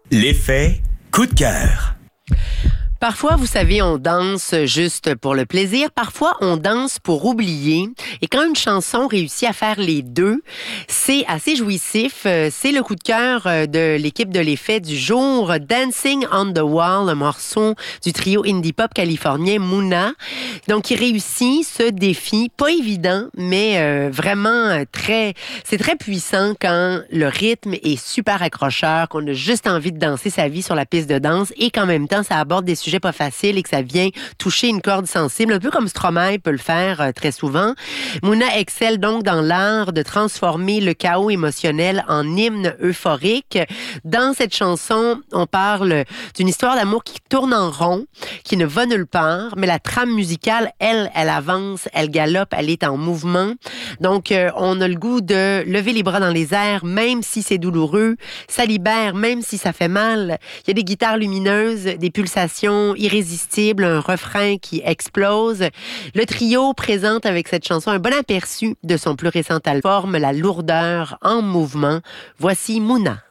L'effet coup de cœur. Parfois, vous savez, on danse juste pour le plaisir. Parfois, on danse pour oublier. Et quand une chanson réussit à faire les deux, c'est assez jouissif. C'est le coup de cœur de l'équipe de l'effet du jour. Dancing on the Wall, un morceau du trio indie pop californien Muna. Donc, il réussit ce défi. Pas évident, mais vraiment c'est très puissant quand le rythme est super accrocheur, qu'on a juste envie de danser sa vie sur la piste de danse et qu'en même temps, ça aborde des sujets pas faciles et que ça vient toucher une corde sensible, un peu comme Stromae peut le faire très souvent. Muna excelle donc dans l'art de transformer le chaos émotionnel en hymne euphorique. Dans cette chanson, on parle d'une histoire d'amour qui tourne en rond, qui ne va nulle part, mais la trame musicale, elle avance, elle galope, elle est en mouvement. Donc, on a le goût de lever les bras dans les airs, même si c'est douloureux. Ça libère, même si ça fait mal. Il y a des guitares lumineuses, des pulsations irrésistibles, un refrain qui explose. Le trio présente avec cette chanson un bon aperçu de son plus récent album, La lourdeur en mouvement. Voici Muna.